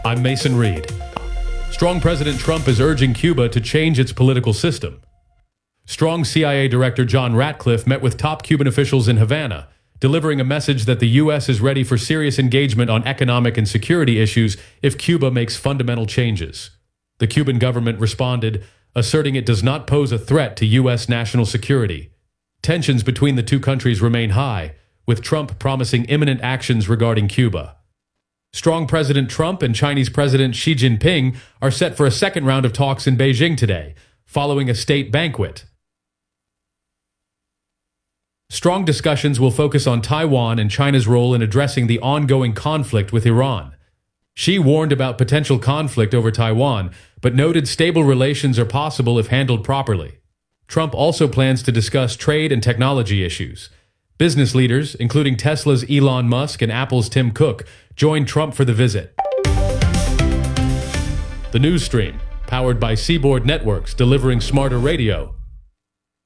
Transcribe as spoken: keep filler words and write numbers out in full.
I'm Mason Reed. Strong President Trump is urging Cuba to change its political system. Strong C I A Director John Ratcliffe met with top Cuban officials in Havana, delivering a message that the U S is ready for serious engagement on economic and security issues if Cuba makes fundamental changes. The Cuban government responded, asserting it does not pose a threat to U S national security. Tensions between the two countries remain high, with Trump promising imminent actions regarding Cuba. Strong President Trump and Chinese President Xi Jinping are set for a second round of talks in Beijing today, following a state banquet. Strong discussions will focus on Taiwan and China's role in addressing the ongoing conflict with Iran. Xi warned about potential conflict over Taiwan, but noted stable relations are possible if handled properly. Trump also plans to discuss trade and technology issues. Business leaders, including Tesla's Elon Musk and Apple's Tim Cook, joined Trump for the visit. The news stream, powered by Seaboard Networks, delivering smarter radio.